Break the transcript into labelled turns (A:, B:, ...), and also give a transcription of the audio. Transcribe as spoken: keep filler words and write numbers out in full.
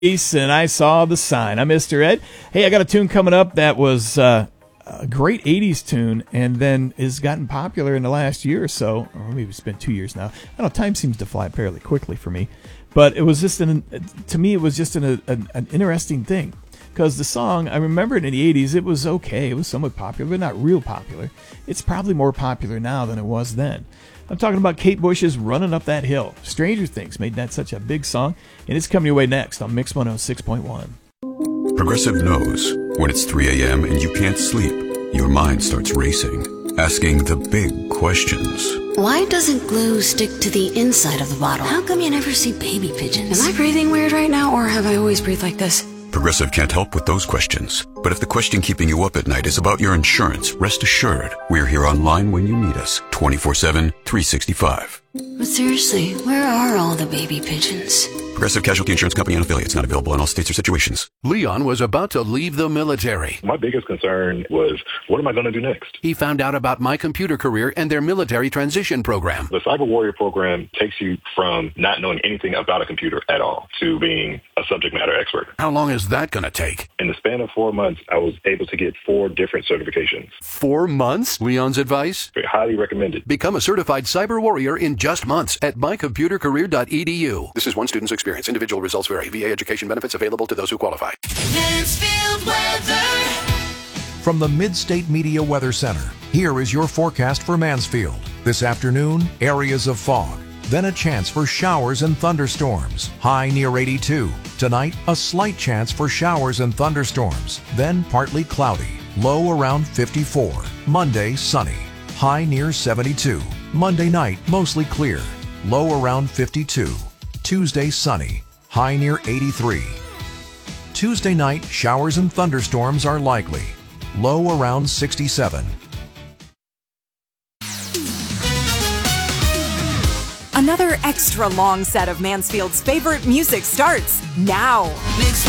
A: And I saw the sign. I'm Mister Ed. Hey, I got a tune coming up that was uh, a great eighties tune and then has gotten popular in the last year or so, or maybe it's been two years now. I don't know, time seems to fly fairly quickly for me. But it was just, an, to me, it was just an, an, an interesting thing. Because the song, I remember it in the eighties, it was okay. It was somewhat popular, but not real popular. It's probably more popular now than it was then. I'm talking about Kate Bush's Running Up That Hill. Stranger Things made that such a big song, and it's coming your way next on Mix one oh six point one.
B: Progressive knows when it's three a.m. and you can't sleep, your mind starts racing, asking the big questions.
C: Why doesn't glue stick to the inside of the bottle? How come you never see baby pigeons? Am I breathing weird right now, or have I always breathed like this?
B: Progressive can't help with those questions. But if the question keeping you up at night is about your insurance, rest assured, we're here online when you need us, twenty-four seven, three sixty-five.
C: But seriously, where are all the baby pigeons?
B: Progressive Casualty Insurance Company and affiliates, not available in all states or situations.
D: Leon was about to leave the military.
E: My biggest concern was, what am I going to do next?
D: He found out about My Computer Career and their military transition program.
E: The Cyber Warrior program takes you from not knowing anything about a computer at all to being a subject matter expert.
D: How long is that going to take?
E: In the span of four months, I was able to get four different certifications.
D: Four months? Leon's advice?
E: Highly recommended.
D: Become a certified cyber warrior in just months at my computer career dot e d u. This is one student's experience. Individual results vary. V A education benefits available to those who qualify.
F: Mansfield weather.
G: From the Mid-State Media Weather Center, here is your forecast for Mansfield. This afternoon, areas of fog. Then a chance for showers and thunderstorms. High near eighty-two. Tonight, a slight chance for showers and thunderstorms. Then partly cloudy. Low around fifty-four. Monday, sunny. High near seventy-two. Monday night, mostly clear. Low around fifty-two. Tuesday, sunny. High near eighty-three. Tuesday night, showers and thunderstorms are likely. Low around sixty-seven.
H: Another extra long set of Mansfield's favorite music starts now.
F: Mix